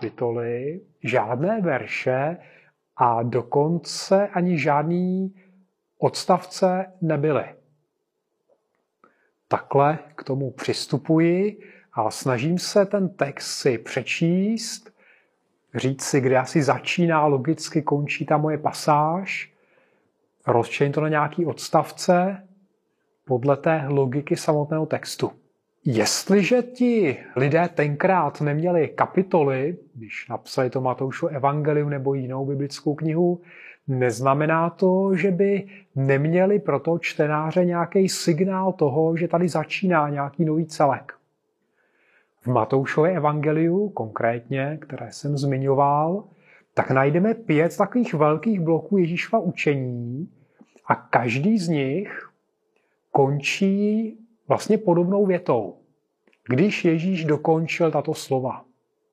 kapitoly, žádné verše a dokonce ani žádný odstavce nebyly. Takhle k tomu přistupuji a snažím se ten text si přečíst, říct si, kde asi začíná, logicky končí ta moje pasáž, rozčlenit to na nějaký odstavce podle té logiky samotného textu. Jestliže ti lidé tenkrát neměli kapitoly, když napsali to Matoušovo evangelium nebo jinou biblickou knihu, neznamená to, že by neměli pro toho čtenáře nějaký signál toho, že tady začíná nějaký nový celek. V Matoušově evangeliu konkrétně, které jsem zmiňoval, tak najdeme 5 takových velkých bloků Ježíšova učení a každý z nich končí vlastně podobnou větou, když Ježíš dokončil tato slova.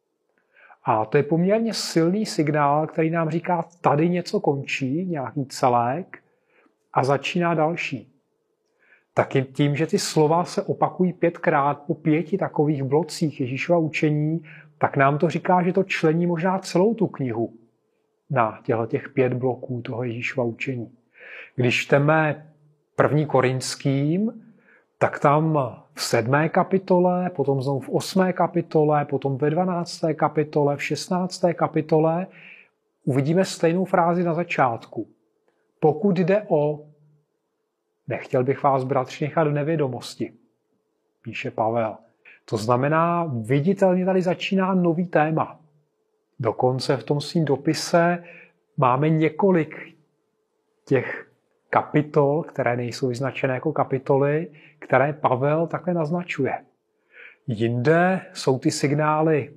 A to je poměrně silný signál, který nám říká, tady něco končí, nějaký celek, a začíná další. Taky tím, že ty slova se opakují 5krát po 5 takových blocích Ježíšova učení, tak nám to říká, že to člení možná celou tu knihu na těch 5 bloků toho Ježíšova učení. Když čteme 1. Korinským, tak tam v 7. kapitole, potom znovu v 8. kapitole, potom ve 12. kapitole, v 16. kapitole uvidíme stejnou frázi na začátku. Pokud jde o, nechtěl bych vás, bratři, nechat do nevědomosti, píše Pavel. To znamená, viditelně tady začíná nový téma. Dokonce v tom svým dopise máme několik těch kapitol, které nejsou vyznačené jako kapitoly, které Pavel takhle naznačuje. Jinde jsou ty signály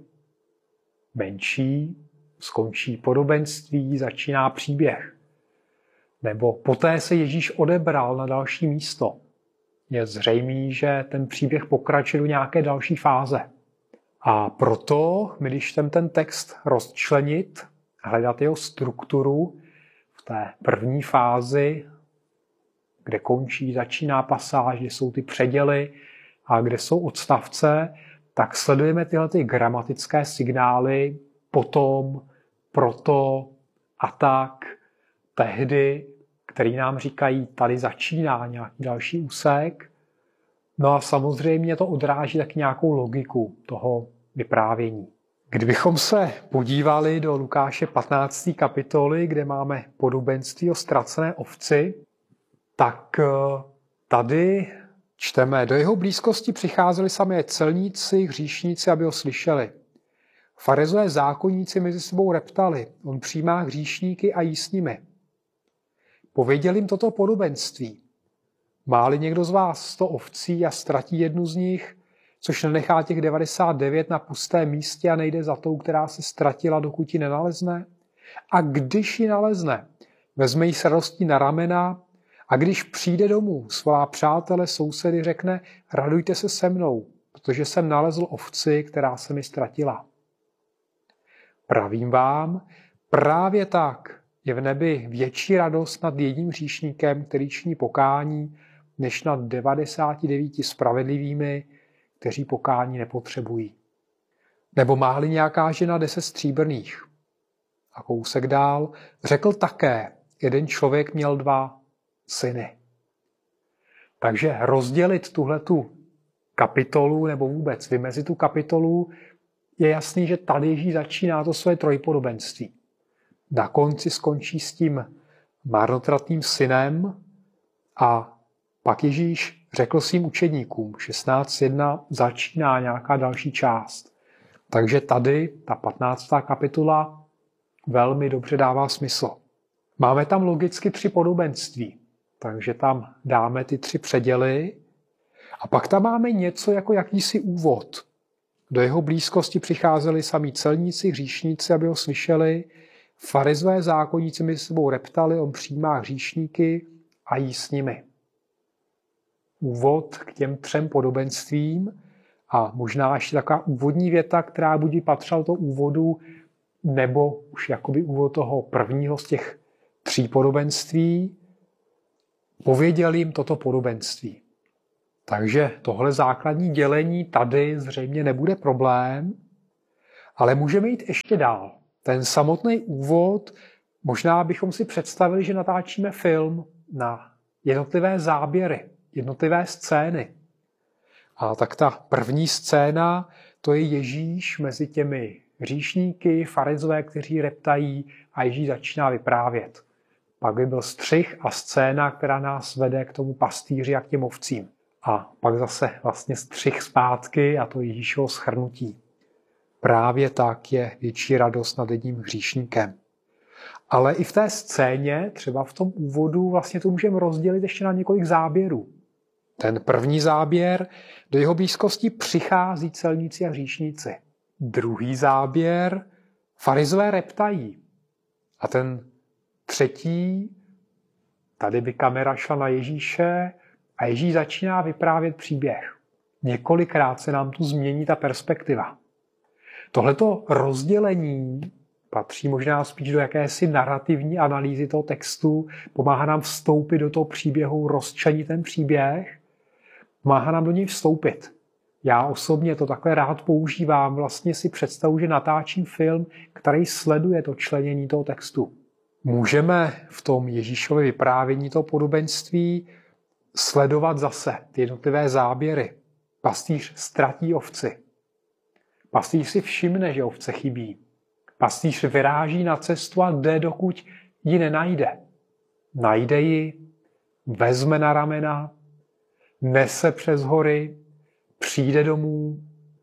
menší, skončí podobenství, začíná příběh. Nebo poté se Ježíš odebral na další místo. Je zřejmé, že ten příběh pokračuje do nějaké další fáze. A proto my, když ten text rozčlenit, hledat jeho strukturu v té první fázi, kde končí, začíná pasáž, kde jsou ty předěly a kde jsou odstavce, tak sledujeme tyhle gramatické signály potom, proto a tak, tehdy, který nám říkají, tady začíná nějaký další úsek. No a samozřejmě to odráží tak nějakou logiku toho vyprávění. Kdybychom se podívali do Lukáše 15. kapitoly, kde máme podobenství o ztracené ovci, tak tady čteme, do jeho blízkosti přicházeli samé celníci, hříšníci, aby ho slyšeli. Farizové zákonníci mezi sebou reptali, on přijímá hříšníky a jí s nimi. Pověděl jim toto podobenství. Má-li někdo z vás 100 ovcí a ztratí jednu z nich, což nenechá těch 99 na pustém místě a nejde za tou, která se ztratila, dokud ji nenalezne? A když ji nalezne, vezme ji s radostí na ramena a když přijde domů, svolá přátele, sousedy, řekne, radujte se se mnou, protože jsem nalezl ovci, která se mi ztratila. Pravím vám, právě tak je v nebi větší radost nad jedním hříšníkem, který činí pokání, než nad 99 spravedlivými, kteří pokání nepotřebují. Nebo má-li nějaká žena 10 stříbrných. A kousek dál řekl také, jeden člověk měl 2 syny. Takže rozdělit tuhletu kapitolu nebo vůbec vymezit tu kapitolu, je jasný, že tady Ježíš začíná to své trojpodobenství. Na konci skončí s tím marnotratným synem a pak Ježíš řekl svým učedníkům, 16.1 začíná nějaká další část. Takže tady ta 15. kapitola velmi dobře dává smysl. Máme tam logicky 3 podobenství, takže tam dáme ty 3 předěly a pak tam máme něco jako jakýsi úvod. Do jeho blízkosti přicházeli samí celníci, hříšníci, aby ho slyšeli. Farizové zákonníci mezi sebou reptali, on přijímá hříšníky a jí s nimi. Úvod k těm 3 podobenstvím a možná ještě taková úvodní věta, která buď patřila do úvodu, nebo už jakoby úvod toho prvního z těch 3 podobenství. Pověděl jim toto podobenství. Takže tohle základní dělení tady zřejmě nebude problém. Ale můžeme jít ještě dál. Ten samotný úvod, možná bychom si představili, že natáčíme film na jednotlivé záběry, jednotlivé scény. A tak ta první scéna, to je Ježíš mezi těmi hříšníky, farizové, kteří reptají, a Ježíš začíná vyprávět. Pak by byl střih a scéna, která nás vede k tomu pastýři a k těm ovcím. A pak zase vlastně střih zpátky a to Ježíšovo shrnutí. Právě tak je větší radost nad jedním hříšníkem. Ale i v té scéně, třeba v tom úvodu, vlastně to můžeme rozdělit ještě na několik záběrů. Ten první záběr, do jeho blízkosti přichází celníci a hříšníci. Druhý záběr, farizové reptají. A ten třetí, tady by kamera šla na Ježíše a Ježíš začíná vyprávět příběh. Několikrát se nám tu změní ta perspektiva. Tohleto rozdělení patří možná spíš do jakési narrativní analýzy toho textu, pomáhá nám vstoupit do toho příběhu, rozčlenit ten příběh, pomáhá nám do něj vstoupit. Já osobně to takhle rád používám, vlastně si představu, že natáčím film, který sleduje to členění toho textu. Můžeme v tom Ježíšově vyprávění toho podobenství sledovat zase ty jednotlivé záběry. Pastýř ztratí ovci. Pastýř si všimne, že ovce chybí. Pastýř vyráží na cestu a jde, dokud ji nenajde. Najde ji, vezme na ramena, nese přes hory, přijde domů,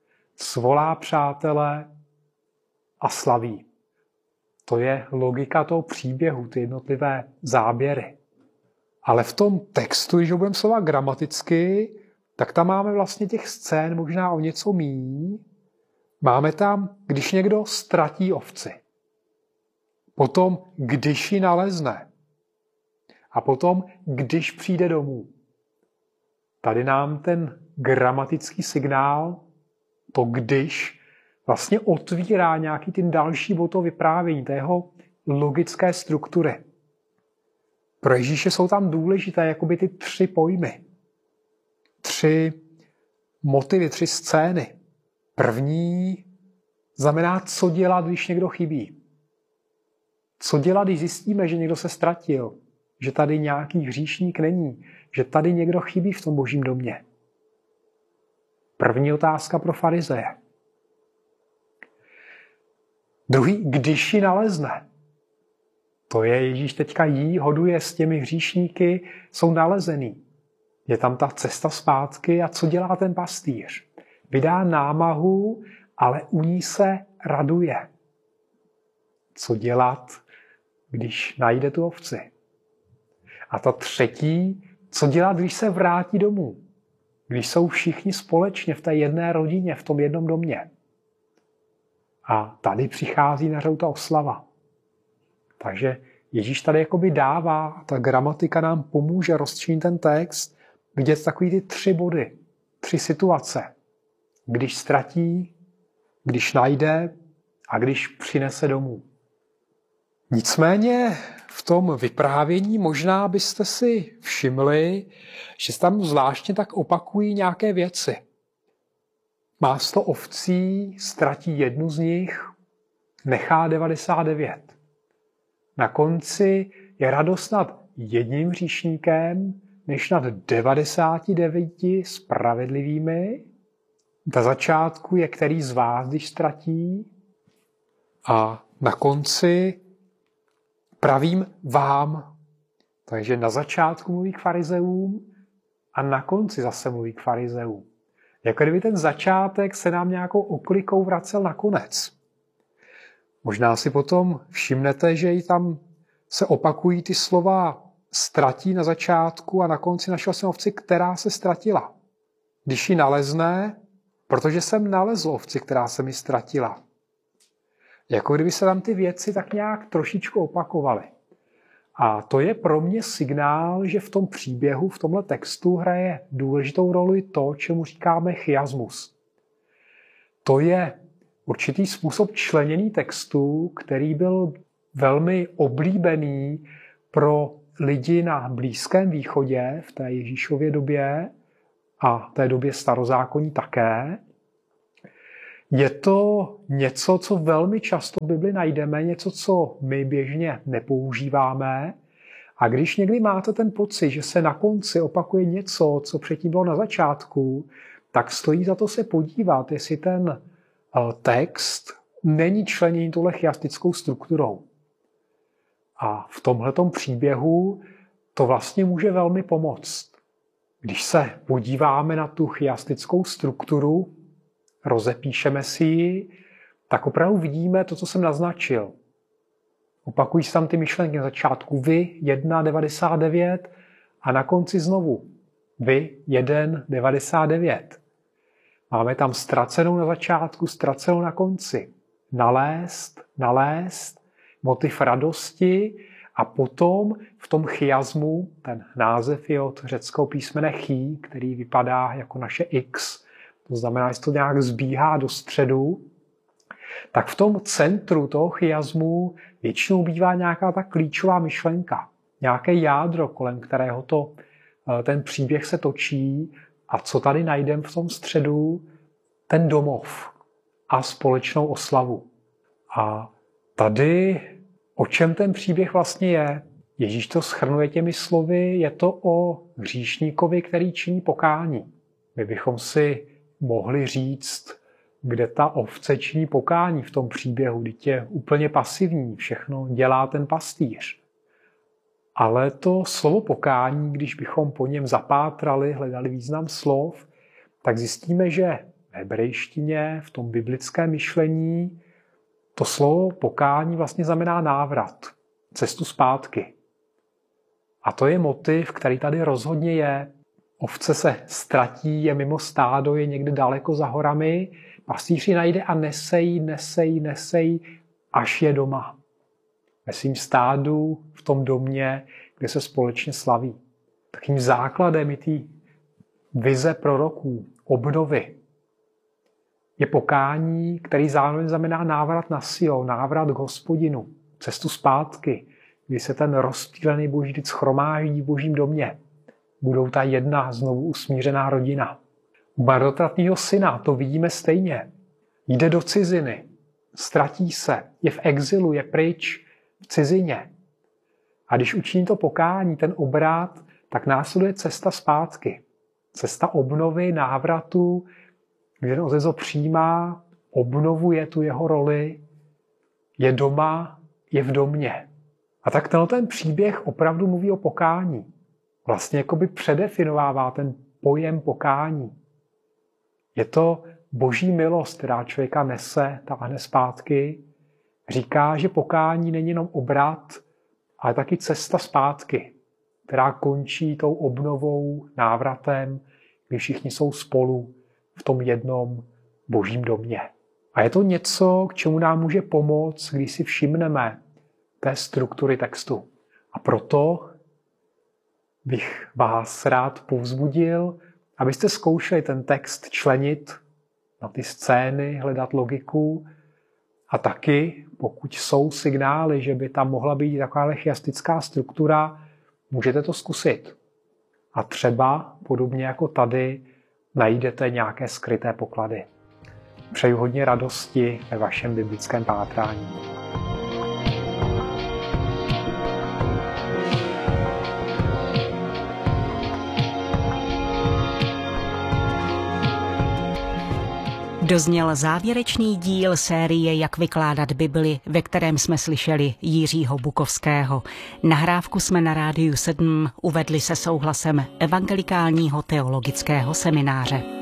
svolá přátele a slaví. To je logika toho příběhu, ty jednotlivé záběry. Ale v tom textu, když ho budeme slova gramaticky, tak tam máme vlastně těch scén možná o něco míň. Máme tam, když někdo ztratí ovci. Potom, když ji nalezne. A potom, když přijde domů. Tady nám ten gramatický signál, to když, vlastně otvírá nějaký ten další bod toho vyprávění, té jeho logické struktury. Pro Ježíše jsou tam důležité jakoby ty tři pojmy. Tři motivy, tři scény. První znamená, co dělat, když někdo chybí. Co dělat, když zjistíme, že někdo se ztratil, že tady nějaký hříšník není, že tady někdo chybí v tom božím domě. První otázka pro farizeje. Druhý, když ji nalezne. To je Ježíš teďka jí, hoduje s těmi hříšníky, jsou nalezený. Je tam ta cesta zpátky a co dělá ten pastýř? Vydá námahu, ale u ní se raduje. Co dělat, když najde tu ovci? A ta třetí, co dělat, když se vrátí domů? Když jsou všichni společně v té jedné rodině, v tom jednom domě. A tady přichází na řadu ta oslava. Takže Ježíš tady jakoby dává, ta gramatika nám pomůže rozčlenit ten text, vidět takový ty tři body, tři situace. Když ztratí, když najde a když přinese domů. Nicméně v tom vyprávění možná byste si všimli, že se tam zvláštně tak opakují nějaké věci. Má 100 ovcí, ztratí jednu z nich, nechá 99. Na konci je radost nad jedním hříšníkem, než nad 99 spravedlivými. Na začátku je který z vás, když ztratí. A na konci pravím vám. Takže na začátku mluví k farizeům a na konci zase mluví k farizeům. Jako kdyby ten začátek se nám nějakou oklikou vracel na konec. Možná si potom všimnete, že i tam se opakují ty slova ztratí na začátku a na konci našel jsem ovci, která se ztratila. Když ji nalezne, protože jsem nalezl ovci, která se mi ztratila. Jako kdyby se tam ty věci tak nějak trošičku opakovaly. A to je pro mě signál, že v tom příběhu, v tomhle textu hraje důležitou roli to, čemu říkáme chiasmus. To je určitý způsob členění textu, který byl velmi oblíbený pro lidi na Blízkém východě v té Ježíšově době a té době starozákonní také. Je to něco, co velmi často v Bibli najdeme, něco, co my běžně nepoužíváme. A když někdy máte ten pocit, že se na konci opakuje něco, co předtím bylo na začátku, tak stojí za to se podívat, jestli ten text není členěný touhle chiastickou strukturou. A v tomhletom příběhu to vlastně může velmi pomoct. Když se podíváme na tu chiastickou strukturu, rozepíšeme si ji, tak opravdu vidíme to, co jsem naznačil. Opakují se tam ty myšlenky na začátku. Vy 1,99 a na konci znovu. Vy 1,99. Máme tam ztracenou na začátku, ztracenou na konci. Nalézt, motiv radosti a potom v tom chiasmu, ten název je od řeckého písmene chi, který vypadá jako naše x, to znamená, že to nějak zbíhá do středu, tak v tom centru toho chiasmu většinou bývá nějaká ta klíčová myšlenka, nějaké jádro, kolem kterého ten příběh se točí a co tady najdeme v tom středu, ten domov a společnou oslavu. A tady, o čem ten příběh vlastně je? Ježíš to shrnuje těmi slovy, je to o hříšníkovi, který činí pokání. My bychom si mohli říct, kde ta ovce činí pokání v tom příběhu, kdy je úplně pasivní, všechno dělá ten pastýř. Ale to slovo pokání, když bychom po něm zapátrali, hledali význam slov, tak zjistíme, že v hebrejštině, v tom biblickém myšlení, to slovo pokání vlastně znamená návrat, cestu zpátky. A to je motiv, který tady rozhodně je. Ovce se ztratí, je mimo stádo, je někde daleko za horami, pastýř ji najde a nesejí, až je doma. Ve svým stádu, v tom domě, kde se společně slaví. Takým základem je té vize proroků, obnovy. Je pokání, který zároveň znamená návrat na Sion, návrat k Hospodinu, cestu zpátky, kdy se ten rozptýlený boží lid shromáždí v božím domě. Budou ta jedna znovu usmířená rodina. U marnotratného syna to vidíme stejně. Jde do ciziny, ztratí se, je v exilu, je pryč v cizině. A když učiní to pokání, ten obrat, tak následuje cesta zpátky. Cesta obnovy, návratu, kdy ten otec ho přijímá, obnovuje tu jeho roli, je doma, je v domě. A tak ten příběh opravdu mluví o pokání. Vlastně jakoby předefinovává ten pojem pokání. Je to boží milost, která člověka nese, táhne zpátky. Říká, že pokání není jenom obrat, ale taky cesta zpátky, která končí tou obnovou, návratem, kdy všichni jsou spolu v tom jednom božím domě. A je to něco, k čemu nám může pomoct, když si všimneme té struktury textu. A proto bych vás rád povzbudil, abyste zkoušeli ten text členit na ty scény, hledat logiku a taky, pokud jsou signály, že by tam mohla být taková chiastická struktura, můžete to zkusit. A třeba, podobně jako tady, najdete nějaké skryté poklady. Přeju hodně radosti ve vašem biblickém pátrání. Dozněl závěrečný díl série Jak vykládat Bibli, ve kterém jsme slyšeli Jiřího Bukovského. Nahrávku jsme na Rádiu 7 uvedli se souhlasem Evangelikálního teologického semináře.